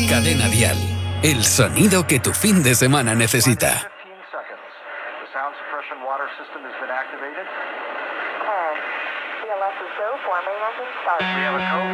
Cadena Dial. El sonido que tu fin de semana necesita. 15 seconds. The sound suppression water system has been activated. CLS is go for main engine start. We have a code